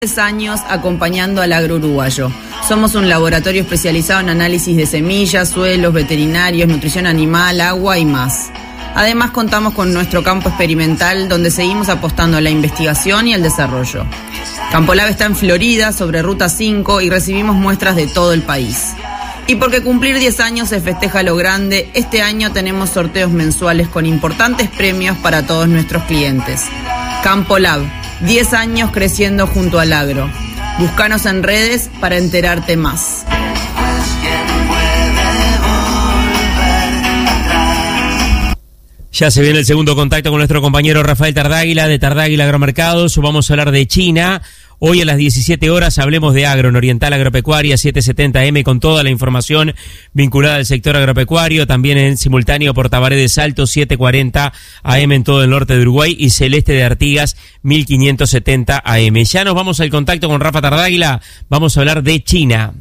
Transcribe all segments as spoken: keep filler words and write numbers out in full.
diez años acompañando al agro uruguayo. Somos un laboratorio especializado en análisis de semillas, suelos, veterinarios, nutrición animal, agua y más. Además contamos con nuestro campo experimental donde seguimos apostando a la investigación y al desarrollo. Campo-Lab está en Florida, sobre Ruta cinco, y recibimos muestras de todo el país. Y porque cumplir diez años se festeja a lo grande, este año tenemos sorteos mensuales con importantes premios para todos nuestros clientes. Campo-Lab, diez años creciendo junto al agro. Búscanos en redes para enterarte más. Ya se viene el segundo contacto con nuestro compañero Rafael Tardáguila de Tardáguila Agromercados. Vamos a hablar de China. Hoy a las diecisiete horas hablemos de agro en Oriental Agropecuaria setecientos setenta eme con toda la información vinculada al sector agropecuario, también en simultáneo por Tabaré de Salto setecientos cuarenta A M en todo el norte de Uruguay y Celeste de Artigas mil quinientos setenta A M. Ya nos vamos al contacto con Rafa Tardáguila, vamos a hablar de China.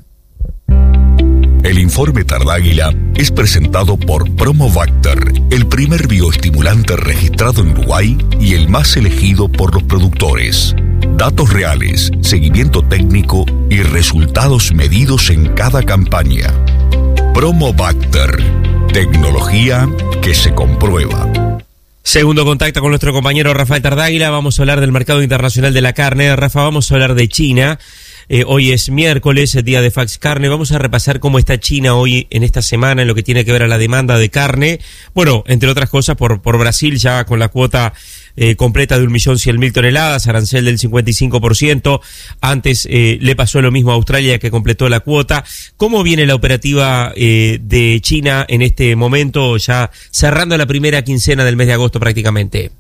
El informe Tardáguila es presentado por Promobacter, el primer bioestimulante registrado en Uruguay y el más elegido por los productores. Datos reales, seguimiento técnico y resultados medidos en cada campaña. Promobacter, tecnología que se comprueba. Segundo contacto con nuestro compañero Rafael Tardáguila, vamos a hablar del mercado internacional de la carne. Rafa, vamos a hablar de China. Eh, hoy es miércoles, el día de Fax Carne. Vamos a repasar cómo está China hoy en esta semana en lo que tiene que ver a la demanda de carne. Bueno, entre otras cosas, por, por Brasil ya con la cuota eh, completa de un millón cien mil toneladas, arancel del cincuenta y cinco por ciento. Antes eh, le pasó lo mismo a Australia, que completó la cuota. ¿Cómo viene la operativa eh, de China en este momento, ya cerrando la primera quincena del mes de agosto prácticamente?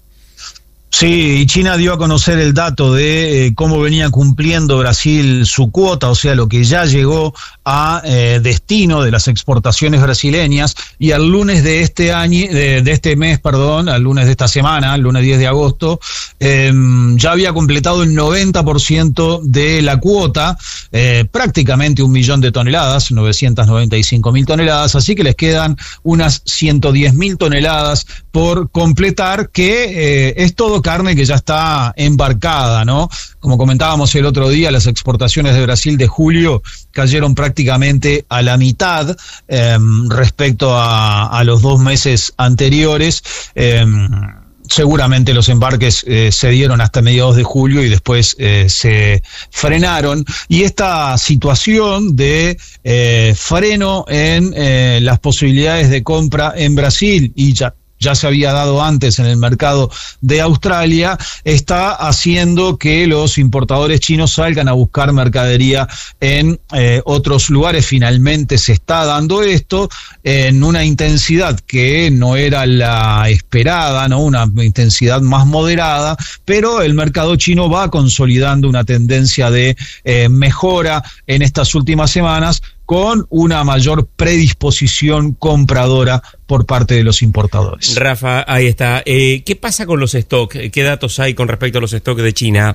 Sí, China dio a conocer el dato de eh, cómo venía cumpliendo Brasil su cuota, o sea, lo que ya llegó a eh, destino de las exportaciones brasileñas, y al lunes de este año, de, de este mes, perdón, al lunes de esta semana, el lunes diez de agosto, eh, ya había completado el noventa por ciento de la cuota, eh, prácticamente un millón de toneladas, novecientas noventa y cinco mil toneladas, así que les quedan unas ciento diez mil toneladas por completar, que eh, es todo carne que ya está embarcada, ¿no? Como comentábamos el otro día, las exportaciones de Brasil de julio cayeron prácticamente a la mitad eh, respecto a, a los dos meses anteriores. Eh, Seguramente los embarques eh, se dieron hasta mediados de julio y después eh, se frenaron. Y esta situación de eh, freno en eh, las posibilidades de compra en Brasil, y ya ya se había dado antes en el mercado de Australia, está haciendo que los importadores chinos salgan a buscar mercadería en eh, otros lugares. Finalmente se está dando esto en una intensidad que no era la esperada, ¿no? Una intensidad más moderada, pero el mercado chino va consolidando una tendencia de eh, mejora en estas últimas semanas, con una mayor predisposición compradora por parte de los importadores. Rafa, ahí está. Eh, ¿Qué pasa con los stocks? ¿Qué datos hay con respecto a los stocks de China?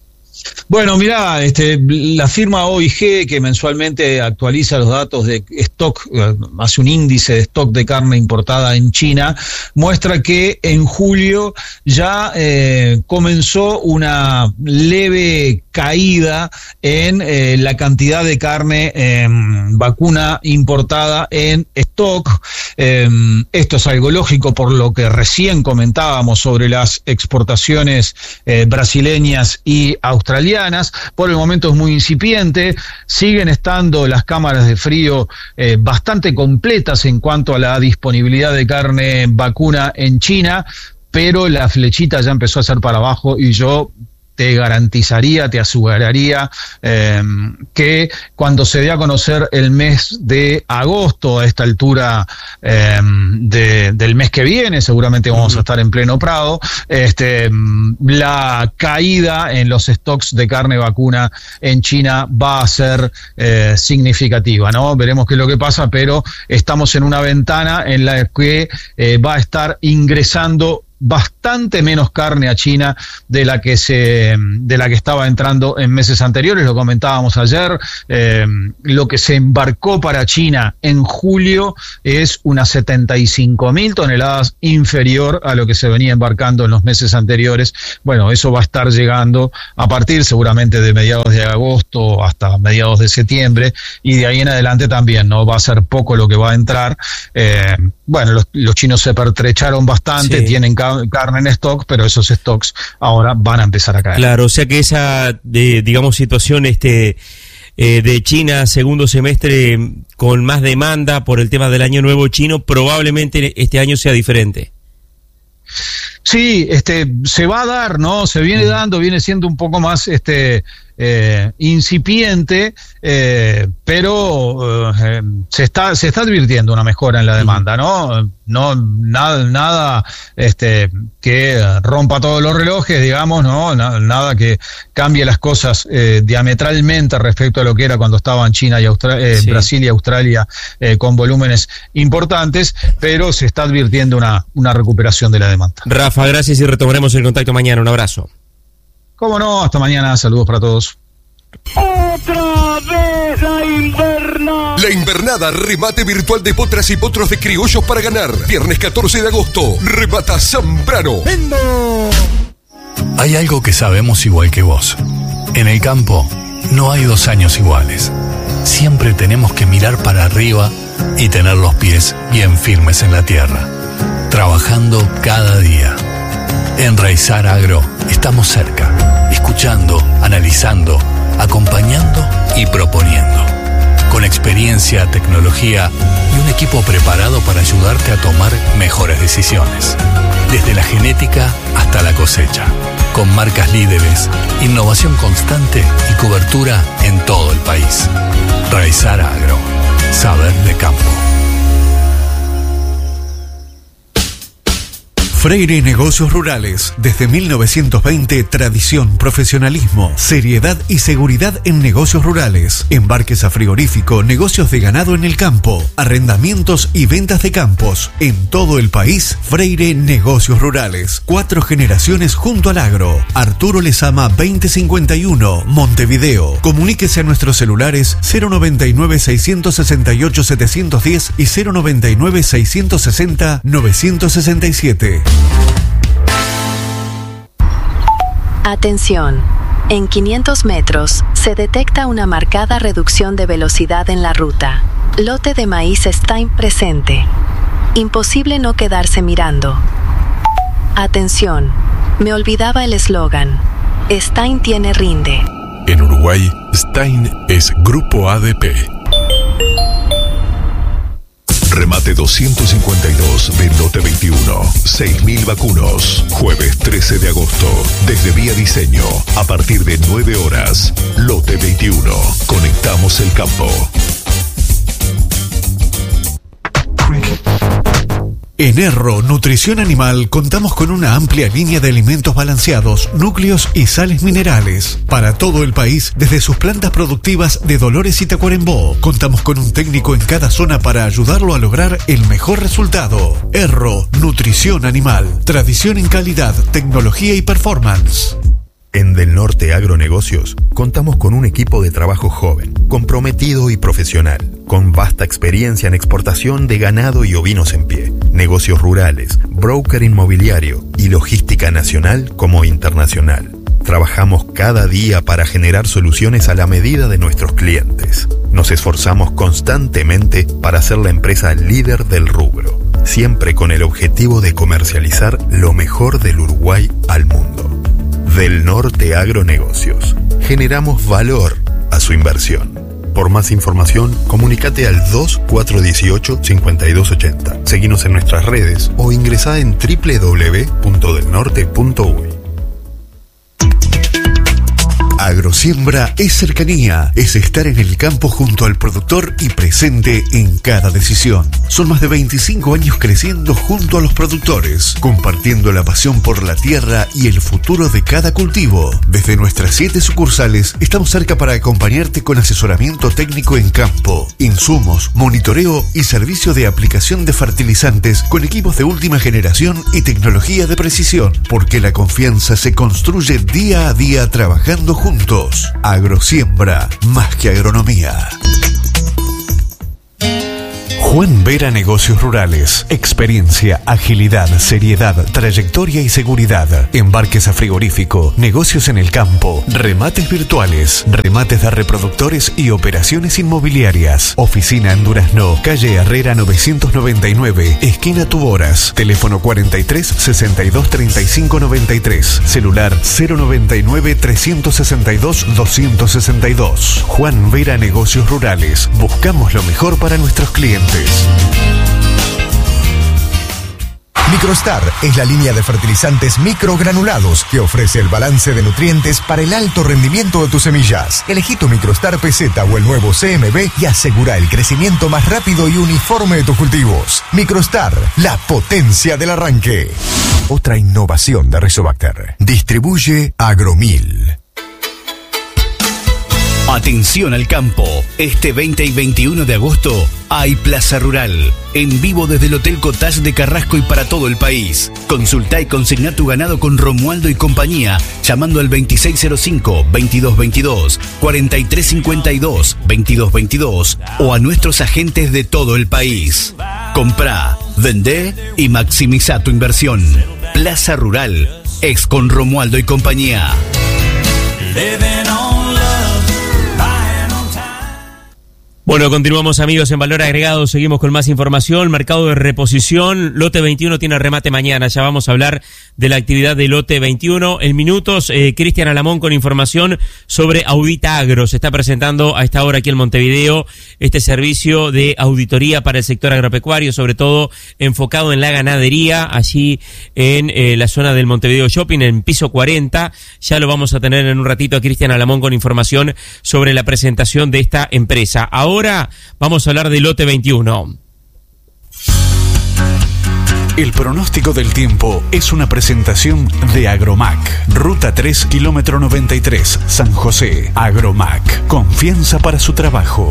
Bueno, mirá, este, la firma O I G, que mensualmente actualiza los datos de stock, hace un índice de stock de carne importada en China, muestra que en julio ya eh, comenzó una leve caída en eh, la cantidad de carne eh, vacuna importada en stock. Eh, esto es algo lógico por lo que recién comentábamos sobre las exportaciones eh, brasileñas y australianas. Por el momento es muy incipiente, siguen estando las cámaras de frío eh, bastante completas en cuanto a la disponibilidad de carne vacuna en China, pero la flechita ya empezó a ser para abajo, y yo te garantizaría, te aseguraría eh, que cuando se dé a conocer el mes de agosto, a esta altura eh, de, del mes que viene, seguramente vamos a estar en pleno prado, este, la caída en los stocks de carne vacuna en China va a ser eh, significativa, ¿no? Veremos qué es lo que pasa, pero estamos en una ventana en la que eh, va a estar ingresando bastante menos carne a China de la que se de la que estaba entrando en meses anteriores, lo comentábamos ayer. Eh, lo que se embarcó para China en julio es unas setenta y cinco mil toneladas inferior a lo que se venía embarcando en los meses anteriores. Bueno, eso va a estar llegando a partir seguramente de mediados de agosto hasta mediados de septiembre, y de ahí en adelante también, ¿no? Va a ser poco lo que va a entrar. Eh, bueno, los, los chinos se pertrecharon bastante, sí. tienen carne en stock, pero esos stocks ahora van a empezar a caer. Claro, o sea que esa, de, digamos, situación este eh, de China segundo semestre con más demanda por el tema del año nuevo chino, probablemente este año sea diferente. Sí, este, se va a dar, ¿no? Se viene dando, viene siendo un poco más, este, eh, incipiente, eh, pero eh, se está, se está advirtiendo una mejora en la demanda, ¿no? No, nada, nada, este, que rompa todos los relojes, digamos, ¿no? Nada, nada que cambie las cosas eh, diametralmente respecto a lo que era cuando estaban China y Austra- eh, sí. Brasil y Australia eh, con volúmenes importantes, pero se está advirtiendo una, una recuperación de la demanda. Rafa, gracias y retomaremos el contacto mañana. Un abrazo. Cómo no, hasta mañana. Saludos para todos. ¡Otra vez la invernada! La invernada, remate virtual de potras y potros de criollos para ganar. Viernes catorce de agosto, remata Zambrano. ¡Vendo! Hay algo que sabemos igual que vos. En el campo no hay dos años iguales. Siempre tenemos que mirar para arriba y tener los pies bien firmes en la tierra, trabajando cada día. En Raizar Agro estamos cerca, escuchando, analizando, acompañando y proponiendo. Con experiencia, tecnología y un equipo preparado para ayudarte a tomar mejores decisiones. Desde la genética hasta la cosecha. Con marcas líderes, innovación constante y cobertura en todo el país. Raizar Agro. Saber de campo. Freire Negocios Rurales. Desde mil novecientos veinte, tradición, profesionalismo, seriedad y seguridad en negocios rurales. Embarques a frigorífico, negocios de ganado en el campo, arrendamientos y ventas de campos. En todo el país, Freire Negocios Rurales. Cuatro generaciones junto al agro. Arturo Lezama veinte cincuenta y uno, Montevideo. Comuníquese a nuestros celulares cero noventa y nueve, seiscientos sesenta y ocho, setecientos diez y cero noventa y nueve, seiscientos sesenta, novecientos sesenta y siete. Atención. En quinientos metros se detecta una marcada reducción de velocidad en la ruta. Lote de maíz Stein presente. Imposible no quedarse mirando. Atención. Me olvidaba el eslogan. Stein tiene rinde. En Uruguay, Stein es Grupo A D P. Remate doscientos cincuenta y dos de Lote veintiuno. seis mil vacunos. Jueves trece de agosto. Desde Vía Diseño. A partir de nueve horas. Lote veintiuno. Conectamos el campo. En Erro Nutrición Animal contamos con una amplia línea de alimentos balanceados, núcleos y sales minerales. Para todo el país, desde sus plantas productivas de Dolores y Tacuarembó, contamos con un técnico en cada zona para ayudarlo a lograr el mejor resultado. Erro Nutrición Animal. Tradición en calidad, tecnología y performance. En Del Norte Agronegocios contamos con un equipo de trabajo joven, comprometido y profesional, con vasta experiencia en exportación de ganado y ovinos en pie, negocios rurales, broker inmobiliario y logística nacional como internacional. Trabajamos cada día para generar soluciones a la medida de nuestros clientes. Nos esforzamos constantemente para ser la empresa líder del rubro, siempre con el objetivo de comercializar lo mejor del Uruguay al mundo. Del Norte Agronegocios. Generamos valor a su inversión. Por más información, comunícate al dos cuatro uno ocho, cinco dos ocho cero. Seguinos en nuestras redes o ingresá en doble u doble u doble u punto del norte punto u y. Agrosiembra es cercanía, es estar en el campo junto al productor y presente en cada decisión. Son más de veinticinco años creciendo junto a los productores, compartiendo la pasión por la tierra y el futuro de cada cultivo. Desde nuestras siete sucursales estamos cerca para acompañarte con asesoramiento técnico en campo, insumos, monitoreo y servicio de aplicación de fertilizantes con equipos de última generación y tecnología de precisión, porque la confianza se construye día a día trabajando juntos. Agrosiembra, más que agronomía. Juan Vera Negocios Rurales. Experiencia, agilidad, seriedad, trayectoria y seguridad. Embarques a frigorífico, negocios en el campo, remates virtuales, remates de reproductores y operaciones inmobiliarias. Oficina en Durazno, calle Herrera novecientos noventa y nueve, esquina Tuboras. Teléfono cuarenta y tres, sesenta y dos, treinta y cinco, noventa y tres. Celular cero noventa y nueve, trescientos sesenta y dos, doscientos sesenta y dos. Juan Vera Negocios Rurales. Buscamos lo mejor para nuestros clientes. Microstar es la línea de fertilizantes microgranulados que ofrece el balance de nutrientes para el alto rendimiento de tus semillas. Elegí tu Microstar P Z o el nuevo C M B y asegura el crecimiento más rápido y uniforme de tus cultivos. Microstar, la potencia del arranque. Otra innovación de Rizobacter. Distribuye Agromil. Atención al campo. Este veinte y veintiuno de agosto hay Plaza Rural. En vivo desde el Hotel Cottage de Carrasco y para todo el país. Consultá y consigná tu ganado con Romualdo y compañía llamando al veintiséis cero cinco, veintidós veintidós, cuarenta y tres cincuenta y dos, veintidós veintidós o a nuestros agentes de todo el país. Comprá, vendé y maximiza tu inversión. Plaza Rural. Ex con Romualdo y compañía. Bueno, continuamos amigos en Valor Agregado, seguimos con más información. Mercado de reposición, lote veintiuno tiene remate mañana, ya vamos a hablar de la actividad de lote veintiuno. En minutos, eh, Cristian Alamón con información sobre Audita Agro. Se está presentando a esta hora aquí en Montevideo este servicio de auditoría para el sector agropecuario, sobre todo enfocado en la ganadería, allí en eh, la zona del Montevideo Shopping, en piso cuarenta. Ya lo vamos a tener en un ratito a Cristian Alamón con información sobre la presentación de esta empresa. Ahora Ahora vamos a hablar del lote veintiuno. El pronóstico del tiempo es una presentación de Agromac. Ruta tres, kilómetro noventa y tres, San José. Agromac. Confianza para su trabajo.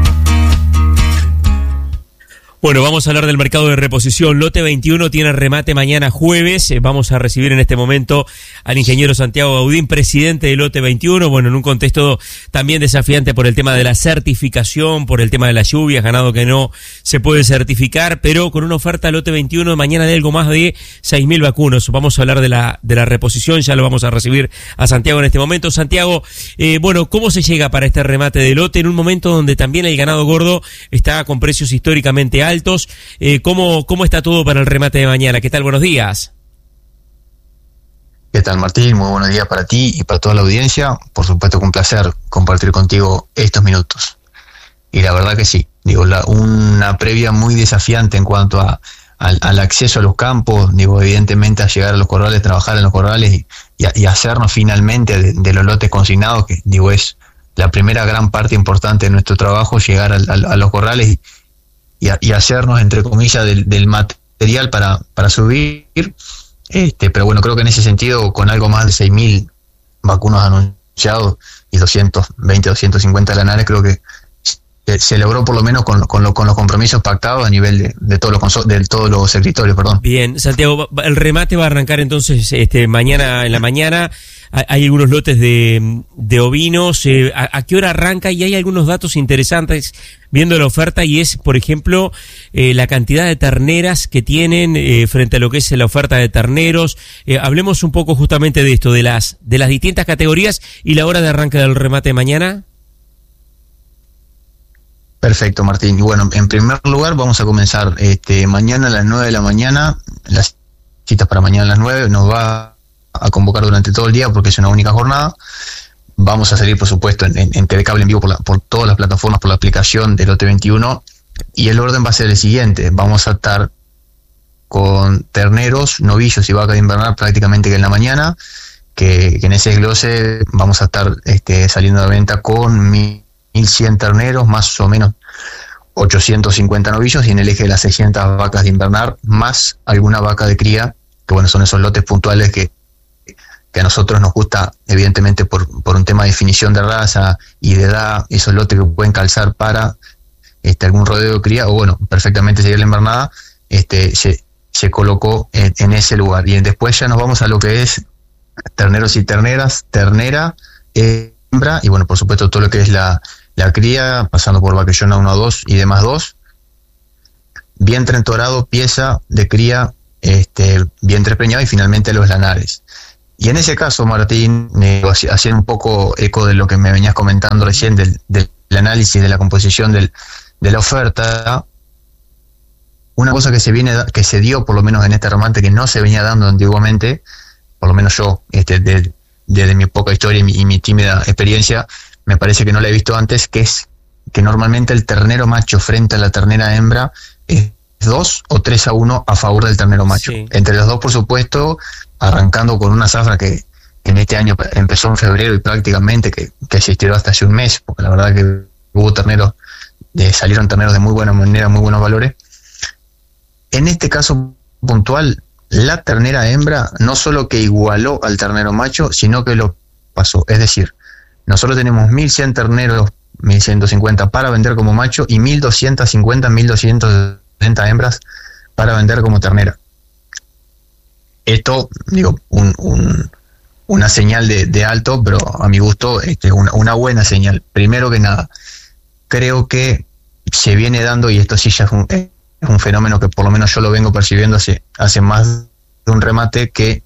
Bueno, vamos a hablar del mercado de reposición. Lote veintiuno tiene remate mañana jueves. Eh, vamos a recibir en este momento al ingeniero Santiago Gaudín, presidente de Lote veintiuno. Bueno, en un contexto también desafiante por el tema de la certificación, por el tema de las lluvias, ganado que no se puede certificar, pero con una oferta Lote veintiuno mañana de algo más de seis mil vacunos. Vamos a hablar de la de la reposición, ya lo vamos a recibir a Santiago en este momento. Santiago, eh, bueno, ¿cómo se llega para este remate de lote en un momento donde también el ganado gordo está con precios históricamente altos? altos, eh, ¿cómo, ¿cómo está todo para el remate de mañana? ¿Qué tal? Buenos días. ¿Qué tal, Martín? Muy buenos días para ti y para toda la audiencia. Por supuesto, con un placer compartir contigo estos minutos. Y la verdad que sí, digo, la, una previa muy desafiante en cuanto a, al, al acceso a los campos, digo, evidentemente a llegar a los corrales, trabajar en los corrales y, y, a, y hacernos finalmente de, de los lotes consignados, que digo, es la primera gran parte importante de nuestro trabajo, llegar a, a, a los corrales y Y, a, y hacernos, entre comillas, del, del material para, para subir. Este, pero bueno, creo que en ese sentido, con algo más de seis mil vacunos anunciados y doscientos veinte, doscientos cincuenta lanares, creo que se, se logró por lo menos con, con, lo, con los compromisos pactados a nivel de, de, todos los, de todos los escritorios. Perdón. Bien, Santiago, el remate va a arrancar entonces este mañana en la mañana. Hay algunos lotes de, de ovinos. Eh, a, ¿A qué hora arranca? Y hay algunos datos interesantes viendo la oferta, y es, por ejemplo, eh, la cantidad de terneras que tienen eh, frente a lo que es la oferta de terneros. Eh, hablemos un poco justamente de esto, de las de las distintas categorías y la hora de arranque del remate de mañana. Perfecto, Martín. Y bueno, en primer lugar vamos a comenzar este mañana a las nueve de la mañana. Las citas para mañana a las nueve nos va a convocar durante todo el día porque es una única jornada. Vamos a salir, por supuesto, en, en, en T V Cable en vivo por, la, por todas las plataformas, por la aplicación del Lote veintiuno, y el orden va a ser el siguiente. Vamos a estar con terneros, novillos y vacas de invernal prácticamente que en la mañana, que, que en ese desglose vamos a estar este, saliendo de venta con mil cien terneros, más o menos ochocientos cincuenta novillos, y en el eje de las seiscientas vacas de invernar, más alguna vaca de cría, que bueno, son esos lotes puntuales que, que a nosotros nos gusta, evidentemente por, por un tema de definición de raza y de edad, esos lotes que pueden calzar para este, algún rodeo de cría, o bueno, perfectamente seguir la invernada, este, se, se colocó en, en ese lugar. Y después ya nos vamos a lo que es terneros y terneras, ternera, hembra, y bueno, por supuesto todo lo que es la, la cría, pasando por vaquillona uno, dos y demás dos, vientre entorado, pieza de cría, este, vientre preñado y finalmente los lanares. Y en ese caso, Martín, eh, haciendo un poco eco de lo que me venías comentando recién del, del análisis de la composición del, de la oferta, una cosa que se viene que se dio por lo menos en este remate, que no se venía dando antiguamente, por lo menos yo, este, desde de, de mi poca historia y mi, y mi tímida experiencia, me parece que no la he visto antes, que es que normalmente el ternero macho frente a la ternera hembra es dos o tres a uno a favor del ternero macho. Sí. Entre los dos, por supuesto, arrancando con una zafra que, que en este año empezó en febrero y prácticamente que, que existió hasta hace un mes, porque la verdad que hubo terneros, de, salieron terneros de muy buena manera, muy buenos valores. En este caso puntual, la ternera hembra no solo que igualó al ternero macho, sino que lo pasó. Es decir, nosotros tenemos mil cien terneros, mil ciento cincuenta para vender como macho y mil doscientos cincuenta, mil doscientos setenta hembras para vender como ternera. Esto, digo, un, un, una señal de, de alto, pero a mi gusto este, una, una buena señal. Primero que nada, creo que se viene dando, y esto sí ya es un, es un fenómeno que por lo menos yo lo vengo percibiendo hace, hace más de un remate, que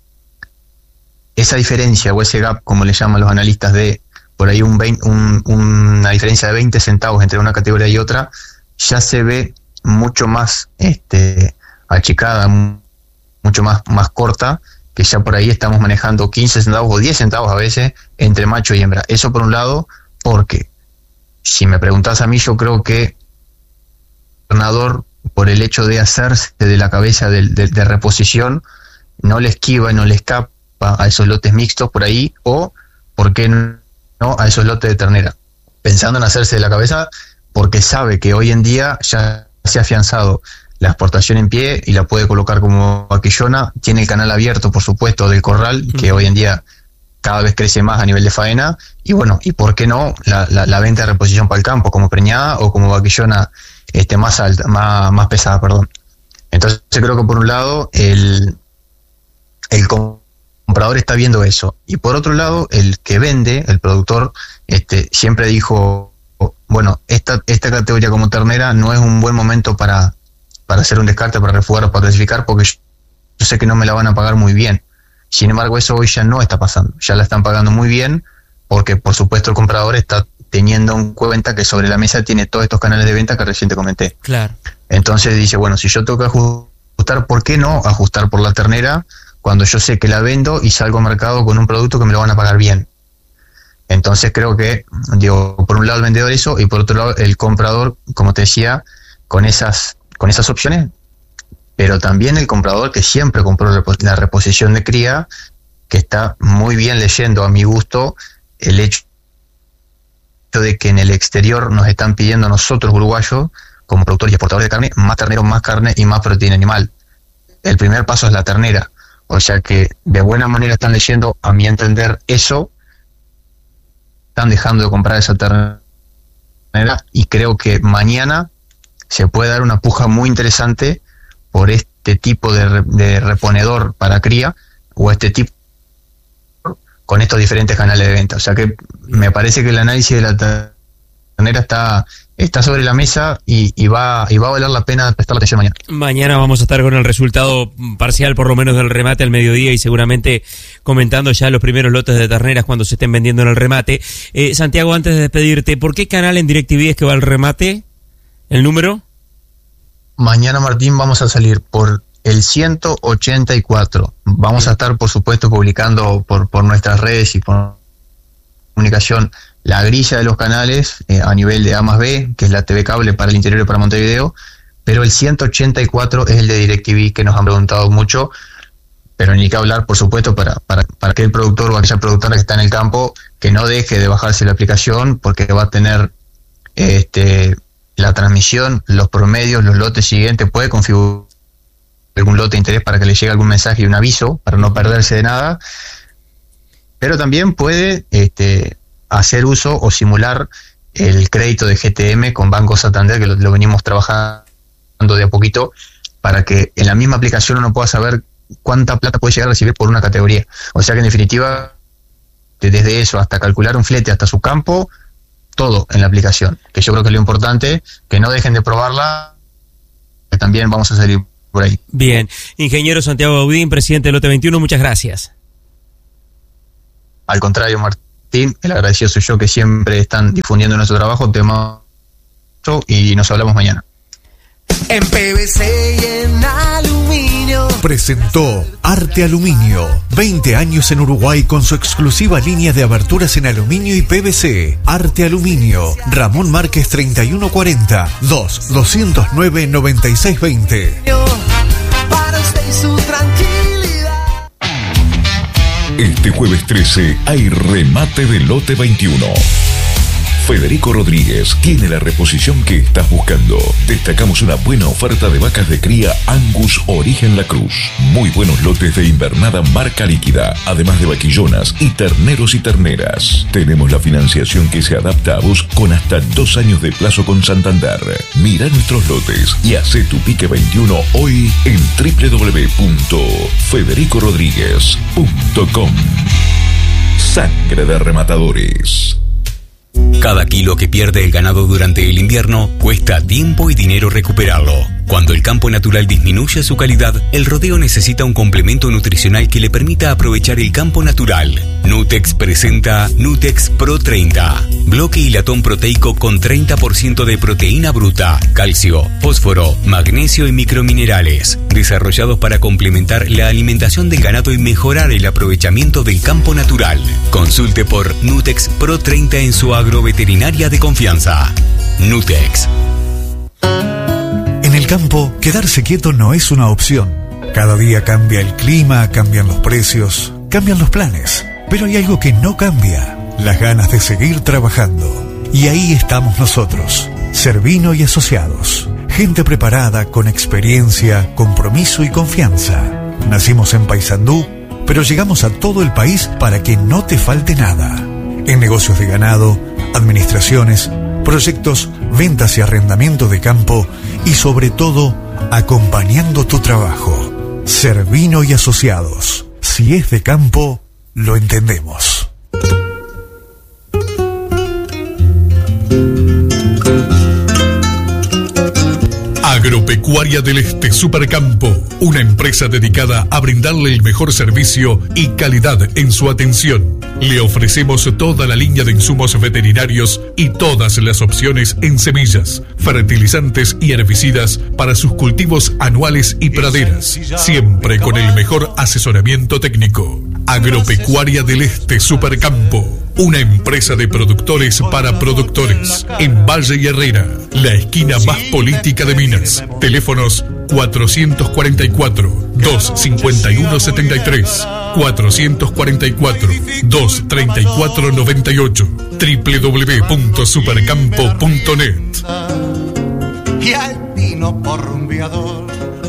esa diferencia o ese gap, como le llaman los analistas, de por ahí un veinte, un, una diferencia de veinte centavos entre una categoría y otra, ya se ve mucho más este, achicada, mucho más, más corta, que ya por ahí estamos manejando quince centavos o diez centavos a veces entre macho y hembra. Eso por un lado, porque si me preguntas a mí, yo creo que el ganador, por el hecho de hacerse de la cabeza de, de, de reposición, no le esquiva y no le escapa a esos lotes mixtos por ahí, o por qué no a esos lotes de ternera, pensando en hacerse de la cabeza, porque sabe que hoy en día ya se ha afianzado la exportación en pie y la puede colocar como vaquillona, tiene el canal abierto, por supuesto, del corral, que hoy en día cada vez crece más a nivel de faena, y bueno, y por qué no la, la, la venta de reposición para el campo, como preñada o como vaquillona este, más alta, más, más pesada, perdón. Entonces creo que por un lado el, el comprador está viendo eso, y por otro lado el que vende, el productor, este, siempre dijo, bueno, esta, esta categoría como ternera no es un buen momento para, para hacer un descarte, para refugar o para clasificar, porque yo, yo sé que no me la van a pagar muy bien. Sin embargo, eso hoy ya no está pasando, ya la están pagando muy bien, porque por supuesto el comprador está teniendo en cuenta que sobre la mesa tiene todos estos canales de venta que recién te comenté. Claro. Entonces dice, bueno, si yo tengo que ajustar, ¿por qué no ajustar por la ternera cuando yo sé que la vendo y salgo al mercado con un producto que me lo van a pagar bien? Entonces creo que, digo, por un lado el vendedor eso, y por otro lado el comprador, como te decía, con esas, con esas opciones, pero también el comprador que siempre compró la reposición de cría, que está muy bien leyendo a mi gusto el hecho de que en el exterior nos están pidiendo a nosotros uruguayos, como productores y exportadores de carne, más ternero, más carne y más proteína animal. El primer paso es la ternera, o sea que de buena manera están leyendo, a mi entender, eso, están dejando de comprar esa ternera, y creo que mañana se puede dar una puja muy interesante por este tipo de, de reponedor para cría, o este tipo con estos diferentes canales de venta. O sea que me parece que el análisis de la ternera está, está sobre la mesa, y, y, va, y va a valer la pena prestar atención mañana. Mañana vamos a estar con el resultado parcial, por lo menos del remate al mediodía, y seguramente comentando ya los primeros lotes de terneras cuando se estén vendiendo en el remate. Eh, Santiago, antes de despedirte, ¿por qué canal en DirecTV es que va el remate? ¿El número? Mañana, Martín, vamos a salir por el ciento ochenta y cuatro. Vamos a estar, por supuesto, publicando por, por nuestras redes y por comunicación la grilla de los canales eh, a nivel de A más B, que es la T V cable para el interior y para Montevideo, pero el ciento ochenta y cuatro es el de DirecTV, que nos han preguntado mucho, pero ni que hablar, por supuesto, para, para, para aquel productor o aquella productora que está en el campo, que no deje de bajarse la aplicación, porque va a tener este, la transmisión, los promedios, los lotes siguientes, puede configurar algún lote de interés para que le llegue algún mensaje y un aviso, para no perderse de nada, pero también puede este, hacer uso o simular el crédito de G T M con Banco Santander, que lo, lo venimos trabajando de a poquito, para que en la misma aplicación uno pueda saber cuánta plata puede llegar a recibir por una categoría. O sea que en definitiva, desde eso hasta calcular un flete hasta su campo, todo en la aplicación, que yo creo que es lo importante, que no dejen de probarla, que también vamos a salir por ahí. Bien, ingeniero Santiago Baudín, presidente del Lote veintiuno, muchas gracias. Al contrario, Martín, el agradecido soy yo, que siempre están difundiendo nuestro trabajo, te mando y nos hablamos mañana. En P V C y en aluminio. Presentó Arte Aluminio. veinte años en Uruguay con su exclusiva línea de aberturas en aluminio y P V C. Arte Aluminio. Ramón Márquez treinta y uno cuarenta. dos doscientos nueve noventa y seis veinte. Para usted y su tranquilidad. Este jueves trece hay remate del Lote veintiuno. Federico Rodríguez tiene la reposición que estás buscando. Destacamos una buena oferta de vacas de cría Angus Origen La Cruz. Muy buenos lotes de invernada marca líquida, además de vaquillonas y terneros y terneras. Tenemos la financiación que se adapta a vos con hasta dos años de plazo con Santander. Mira nuestros lotes y hace tu pique veintiuno hoy en doble u doble u doble u punto federico rodríguez punto com. Sangre de rematadores. Cada kilo que pierde el ganado durante el invierno cuesta tiempo y dinero recuperarlo. Cuando el campo natural disminuye su calidad, el rodeo necesita un complemento nutricional que le permita aprovechar el campo natural. Nutex presenta Nutex Pro treinta. Bloque y latón proteico con treinta por ciento de proteína bruta, calcio, fósforo, magnesio y microminerales. Desarrollados para complementar la alimentación del ganado y mejorar el aprovechamiento del campo natural. Consulte por Nutex Pro treinta en su agroveterinaria de confianza. Nutex. En el campo, quedarse quieto no es una opción. Cada día cambia el clima, cambian los precios, cambian los planes. Pero hay algo que no cambia: las ganas de seguir trabajando. Y ahí estamos nosotros, Servino y Asociados. Gente preparada, con experiencia, compromiso y confianza. Nacimos en Paysandú, pero llegamos a todo el país para que no te falte nada. En negocios de ganado, administraciones, proyectos, ventas y arrendamiento de campo y sobre todo, acompañando tu trabajo. Servino y Asociados. Si es de campo, lo entendemos. Agropecuaria del Este Supercampo, una empresa dedicada a brindarle el mejor servicio y calidad en su atención. Le ofrecemos toda la línea de insumos veterinarios y todas las opciones en semillas, fertilizantes y herbicidas para sus cultivos anuales y praderas, siempre con el mejor asesoramiento técnico. Agropecuaria del Este Supercampo, una empresa de productores para productores, en Valle y Herrera, la esquina más política de Minas. Teléfonos cuatrocientos cuarenta y cuatro, doscientos cincuenta y uno setenta y tres, cuatrocientos cuarenta y cuatro, doscientos treinta y cuatro noventa y ocho, doble u doble u doble u punto supercampo punto net. Y al vino por rumbeador.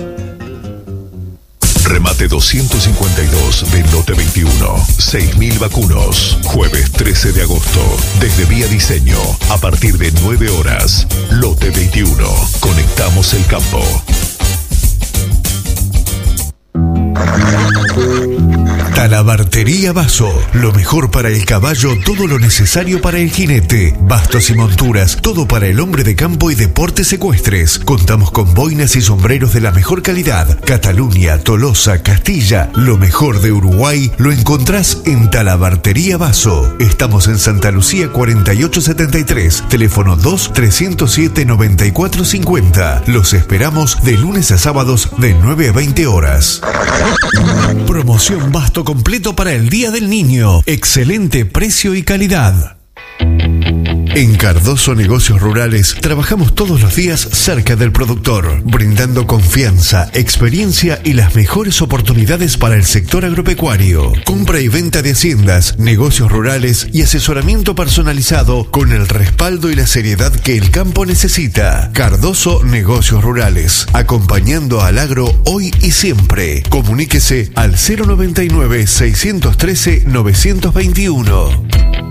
Remate doscientos cincuenta y dos del Lote veintiuno. seis mil vacunos. Jueves trece de agosto. Desde Vía Diseño. A partir de nueve horas. Lote veintiuno. Conectamos el campo. Talabartería Vaso, lo mejor para el caballo, todo lo necesario para el jinete, bastos y monturas, todo para el hombre de campo y deportes ecuestres. Contamos con boinas y sombreros de la mejor calidad. Cataluña, Tolosa, Castilla, lo mejor de Uruguay lo encontrás en Talabartería Vaso. Estamos en Santa Lucía cuarenta y ocho setenta y tres, teléfono dos trescientos siete noventa y cuatro cincuenta. Los esperamos de lunes a sábados de nueve a veinte horas. Promoción basto completo para el Día del Niño. Excelente precio y calidad. En Cardoso Negocios Rurales trabajamos todos los días cerca del productor, brindando confianza, experiencia y las mejores oportunidades para el sector agropecuario. Compra y venta de haciendas, negocios rurales y asesoramiento personalizado con el respaldo y la seriedad que el campo necesita. Cardoso Negocios Rurales, acompañando al agro hoy y siempre. Comuníquese al cero noventa y nueve, seiscientos trece, novecientos veintiuno.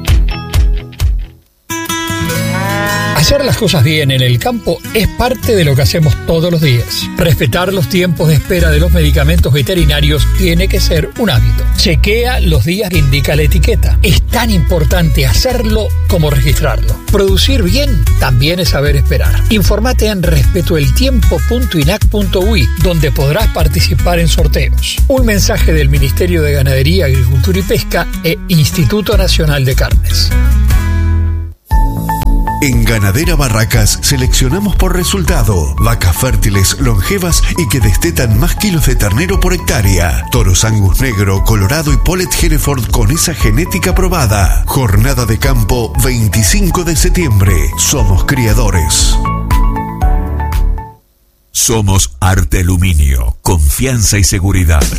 Hacer las cosas bien en el campo es parte de lo que hacemos todos los días. Respetar los tiempos de espera de los medicamentos veterinarios tiene que ser un hábito. Chequea los días que indica la etiqueta. Es tan importante hacerlo como registrarlo. Producir bien también es saber esperar. Infórmate en respetoeltiempo punto inac punto uy, donde podrás participar en sorteos. Un mensaje del Ministerio de Ganadería, Agricultura y Pesca e Instituto Nacional de Carnes. En Ganadera Barracas seleccionamos por resultado vacas fértiles, longevas y que destetan más kilos de ternero por hectárea. Toros Angus negro, colorado y Polet Hereford con esa genética probada. Jornada de campo veinticinco de septiembre. Somos criadores. Somos Arte Aluminio. Confianza y seguridad.